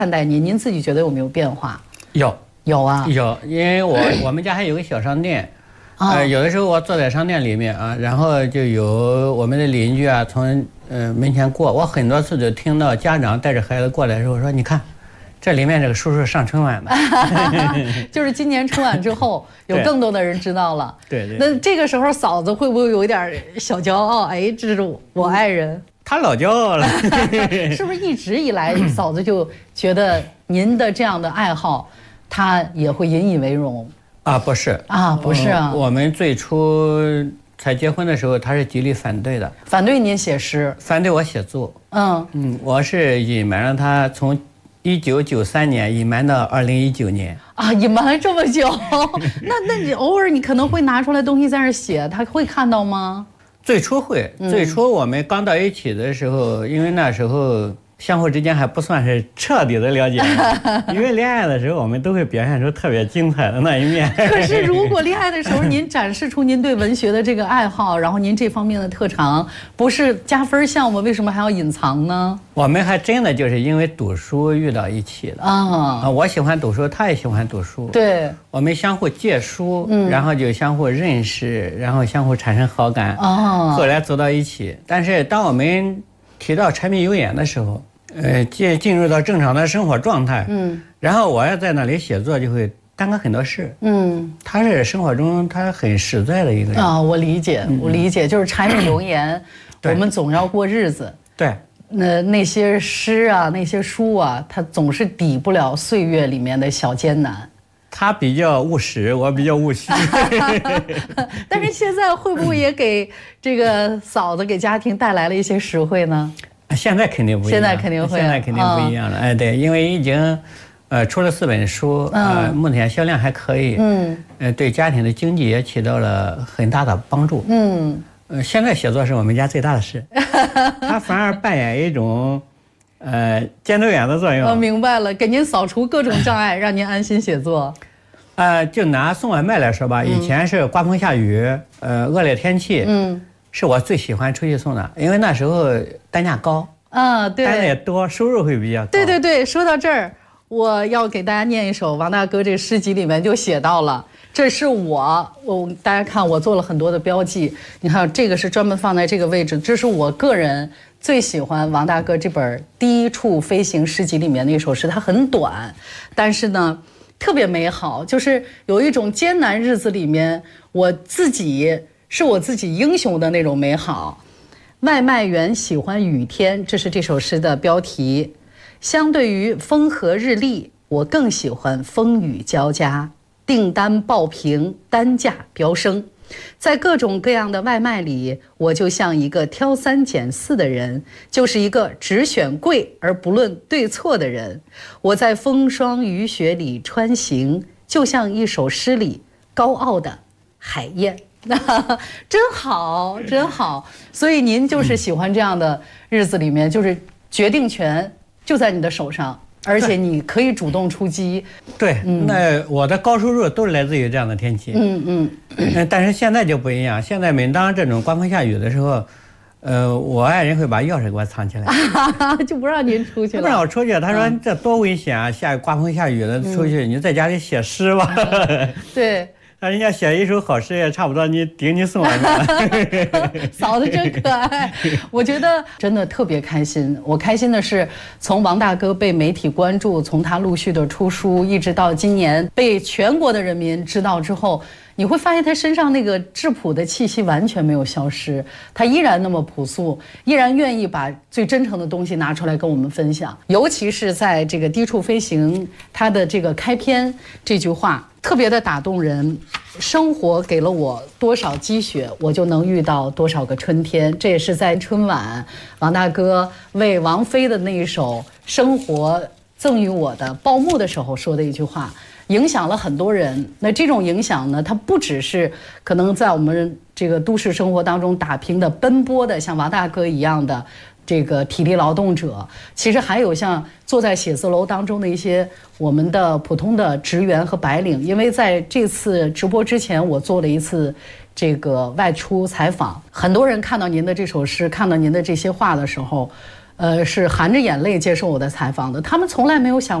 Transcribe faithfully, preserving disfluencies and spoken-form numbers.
看待您，您自己觉得有没有变化？ 有有啊， 有，因为我我们家还有个小商店，呃，有的时候我坐在商店里面啊，然后就有我们的邻居啊从呃门前过，我很多次就听到家长带着孩子过来的时候说，你看。这里面这个叔叔上春晚的， 就是今年春晚之后，有更多的人知道了。 对对。 那这个时候，嫂子会不会有一点小骄傲？哎，这是我爱人。 他老骄傲了。 是不是一直以来，嫂子就觉得您的这样的爱好，她也会引以为荣？ 啊，不是啊，不是啊。 我们最初才结婚的时候，他是极力反对的。 反对您写诗？反对我写作。 嗯嗯，我是隐瞒了他从。一九九三年隐瞒到二零一九年啊，隐瞒了这么久，那那你偶尔你可能会拿出来东西在那写，他会看到吗？ 最初会，嗯、最初我们刚到一起的时候，因为那时候相互之间还不算是彻底的了解，因为恋爱的时候我们都会表现出特别精彩的那一面。 可是如果恋爱的时候您展示出您对文学的这个爱好，然后您这方面的特长，不是加分项吗？为什么还要隐藏呢？ 我们还真的就是因为读书遇到一起的啊！我喜欢读书，他也喜欢读书。 对， 我们相互借书，嗯，然后就相互认识，然后相互产生好感。哦，后来走到一起。但是当我们提到柴米油盐的时候，呃，进进入到正常的生活状态，嗯，然后我要在那里写作，就会耽搁很多事。嗯，他是生活中他很实在的一个人啊，我理解，我理解，就是柴米油盐，我们总要过日子。 对。 那那些诗啊，那些书啊，它总是抵不了岁月里面的小艰难。 他比较务实，我比较务虚。 但是现在会不会也给这个嫂子给家庭带来了一些实惠呢？ 现在肯定不一样。 现在肯定会， 现在肯定不一样了。哎，对，因为已经，呃，出了四本书，呃，目前销量还可以。嗯。呃，对家庭的经济也起到了很大的帮助。嗯。呃，现在写作是我们家最大的事，它反而扮演一种，呃，监督员的作用。 我明白了，给您扫除各种障碍，让您安心写作。 呃，就拿送外卖来说吧，以前是刮风下雨，呃，恶劣天气，嗯，是我最喜欢出去送的，因为那时候单价高， 啊，对， 单也多，收入会比较高。 对对对，说到这儿，我要给大家念一首王大哥这诗集里面就写到了。这是我，我大家看，我做了很多的标记。你看，这个是专门放在这个位置。这是我个人最喜欢王大哥这本《第一处飞行》诗集里面的一首诗，它很短，但是呢，特别美好。就是有一种艰难日子里面，我自己是我自己英雄的那种美好。外卖员喜欢雨天，这是这首诗的标题。相对于风和日丽，我更喜欢风雨交加。订单爆屏，单价飙升，在各种各样的外卖里，我就像一个挑三拣四的人，就是一个只选贵而不论对错的人。我在风霜雨雪里穿行，就像一首诗里高傲的海燕。真好，真好。所以您就是喜欢这样的日子里面，就是决定权就在你的手上。而且你可以主动出击。 对，嗯、那我的高收入都是来自于这样的天气。嗯嗯。但是现在就不一样，现在每当这种刮风下雨的时候，呃，我爱人会把钥匙给我藏起来， 就不让您出去了。 不让我出去，他说这多危险啊！下刮风下雨的出去，嗯、你在家里写诗吧。 对。 那人家写一首好诗也差不多，你顶你送完了。 嫂子真可爱，我觉得真的特别开心。我开心的是，从王大哥被媒体关注，从他陆续的出书，一直到今年被全国的人民知道之后，你会发现他身上那个质朴的气息完全没有消失，他依然那么朴素，依然愿意把最真诚的东西拿出来跟我们分享。尤其是在这个低处飞行，他的这个开篇这句话特别的打动人。生活给了我多少积雪，我就能遇到多少个春天。这也是在春晚王大哥为王菲的那一首《生活》赠予我的报幕的时候说的一句话，影响了很多人。那这种影响呢，它不只是可能在我们这个都市生活当中打拼的奔波的像王大哥一样的这个体力劳动者，其实还有像坐在写字楼当中的一些我们的普通的职员和白领。因为在这次直播之前，我做了一次这个外出采访，很多人看到您的这首诗，看到您的这些话的时候， 呃，是含着眼泪接受我的采访的。他们从来没有想